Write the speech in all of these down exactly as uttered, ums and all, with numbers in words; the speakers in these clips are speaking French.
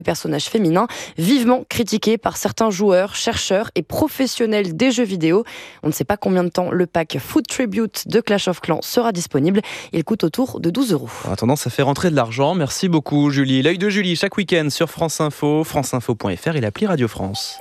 personnage féminin, vivement critiqué par certains joueurs, chercheurs et professionnels des jeux vidéo. On ne sait pas combien de temps le pack Food Tribute de Clash of Clans sera disponible. Il coûte autour de douze euros. En attendant, ça fait rentrer de l'argent. Merci beaucoup Julie. L'œil de Julie chaque week-end sur France Info, franceinfo point f r et l'appli Radio France.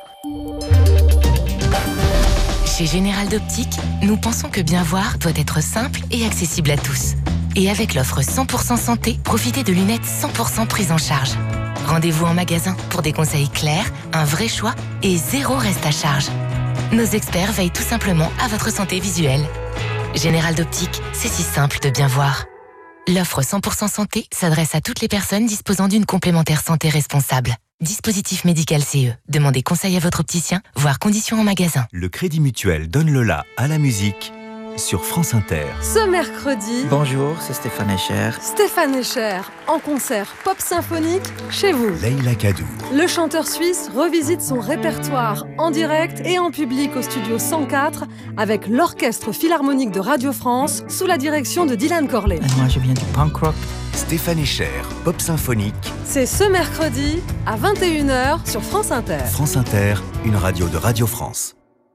Chez Général d'Optique, nous pensons que bien voir doit être simple et accessible à tous. Et avec l'offre cent pour cent santé, profitez de lunettes cent pour cent prises en charge. Rendez-vous en magasin pour des conseils clairs, un vrai choix et zéro reste à charge. Nos experts veillent tout simplement à votre santé visuelle. Général d'Optique, c'est si simple de bien voir. L'offre cent pour cent santé s'adresse à toutes les personnes disposant d'une complémentaire santé responsable. Dispositif médical C E. Demandez conseil à votre opticien, voire conditions en magasin. Le Crédit Mutuel donne le la à la musique sur France Inter. Ce mercredi, bonjour, c'est Stéphane Echer. Stéphane Echer, en concert pop symphonique chez vous. Leïla Kadou. Le chanteur suisse revisite son répertoire en direct et en public au studio cent quatre avec l'Orchestre Philharmonique de Radio France sous la direction de Dylan Corley. Et moi, je viens du punk rock. Stéphane Echer, pop symphonique. C'est ce mercredi à vingt et une heures sur France Inter. France Inter, une radio de Radio France.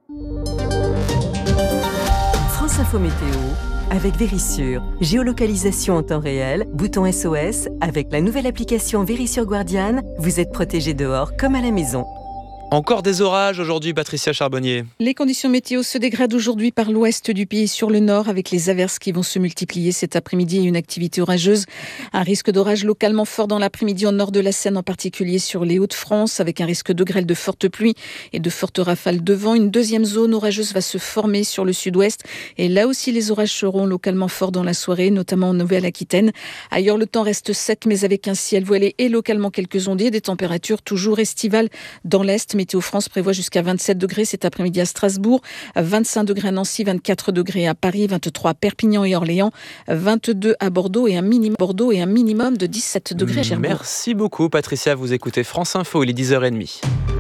France Info Météo avec Vérissure. Géolocalisation en temps réel, bouton S O S. Avec la nouvelle application Vérissure Guardian, vous êtes protégé dehors comme à la maison. Encore des orages aujourd'hui, Patricia Charbonnier. Les conditions météo se dégradent aujourd'hui par l'ouest du pays sur le nord avec les averses qui vont se multiplier cet après-midi et une activité orageuse. Un risque d'orage localement fort dans l'après-midi au nord de la Seine, en particulier sur les Hauts-de-France, avec un risque de grêle, de fortes pluies et de fortes rafales de vent. Une deuxième zone orageuse va se former sur le sud-ouest et là aussi les orages seront localement forts dans la soirée, notamment en Nouvelle-Aquitaine. Ailleurs, le temps reste sec mais avec un ciel voilé et localement quelques ondées, des températures toujours estivales dans l'est. Météo France prévoit jusqu'à vingt-sept degrés cet après-midi à Strasbourg, vingt-cinq degrés à Nancy, vingt-quatre degrés à Paris, vingt-trois à Perpignan et Orléans, vingt-deux à Bordeaux et un minimum, Bordeaux et un minimum de dix-sept degrés à Cherbourg. Merci beaucoup Patricia, vous écoutez France Info, il est dix heures trente.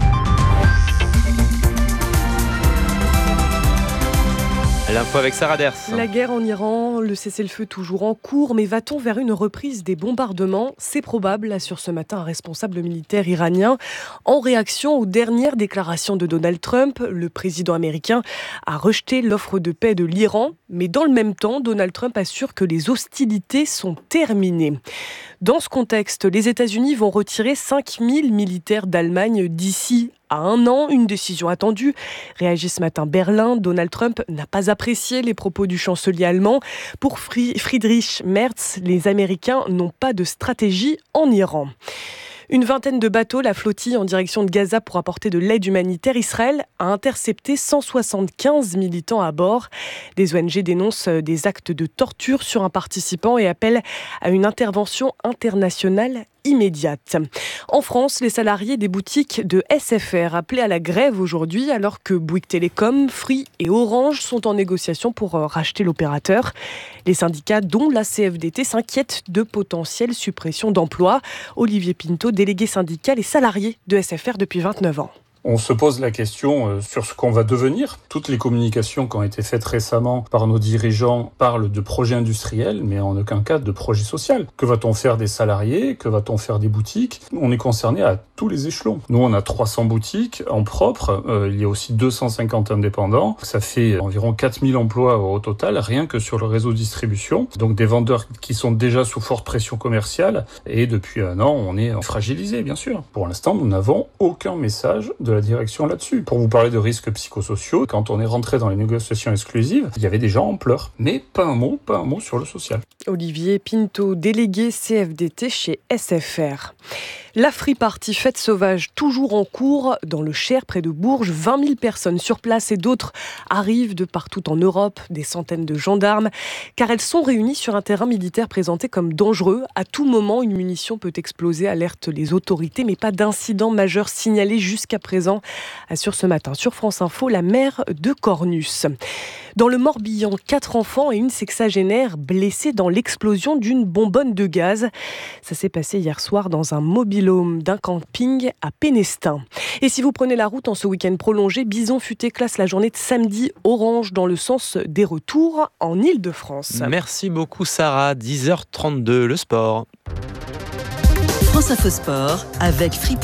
L'info avec Sarah Ders. La guerre en Iran, le cessez-le-feu toujours en cours, mais va-t-on vers une reprise des bombardements ? C'est probable, assure ce matin un responsable militaire iranien. En réaction aux dernières déclarations de Donald Trump, le président américain a rejeté l'offre de paix de l'Iran, mais dans le même temps, Donald Trump assure que les hostilités sont terminées. Dans ce contexte, les États-Unis vont retirer cinq mille militaires d'Allemagne d'ici à un an, une décision attendue. Réagit ce matin Berlin. Donald Trump n'a pas apprécié les propos du chancelier allemand. Pour Friedrich Merz, les Américains n'ont pas de stratégie en Iran. Une vingtaine de bateaux, la flottille en direction de Gaza pour apporter de l'aide humanitaire. Israël a intercepté cent soixante-quinze militants à bord. Des O N G dénoncent des actes de torture sur un participant et appellent à une intervention internationale immédiate. En France, les salariés des boutiques de S F R appelaient à la grève aujourd'hui alors que Bouygues Télécom, Free et Orange sont en négociation pour racheter l'opérateur. Les syndicats, dont la C F D T, s'inquiètent de potentielles suppressions d'emplois. Olivier Pinto, délégué syndical et salarié de S F R depuis vingt-neuf ans. On se pose la question sur ce qu'on va devenir. Toutes les communications qui ont été faites récemment par nos dirigeants parlent de projets industriels, mais en aucun cas de projet social. Que va-t-on faire des salariés ? Que va-t-on faire des boutiques ? On est concerné à tous les échelons. Nous, on a trois cents boutiques en propre. Euh, il y a aussi deux cent cinquante indépendants. Ça fait environ quatre mille emplois au total, rien que sur le réseau de distribution. Donc des vendeurs qui sont déjà sous forte pression commerciale. Et depuis un an, on est fragilisé, bien sûr. Pour l'instant, nous n'avons aucun message de la direction là-dessus. Pour vous parler de risques psychosociaux, quand on est rentré dans les négociations exclusives, il y avait des gens en pleurs. Mais pas un mot, pas un mot sur le social. Olivier Pinto, délégué C F D T chez S F R. La Free Party Fête Sauvage, toujours en cours dans le Cher, près de Bourges. vingt mille personnes sur place et d'autres arrivent de partout en Europe, des centaines de gendarmes, car elles sont réunies sur un terrain militaire présenté comme dangereux. À tout moment, une munition peut exploser, alerte les autorités, mais pas d'incident majeur signalé jusqu'à présent, assure ce matin sur France Info la maire de Cornus. Dans le Morbihan, quatre enfants et une sexagénaire blessés dans l'explosion d'une bonbonne de gaz. Ça s'est passé hier soir dans un mobil-home d'un camping à Pénestin. Et si vous prenez la route en ce week-end prolongé, Bison Futé classe la journée de samedi orange dans le sens des retours en Île-de-France. Merci beaucoup Sarah, dix heures trente-deux, le sport. France Info Sport avec Free.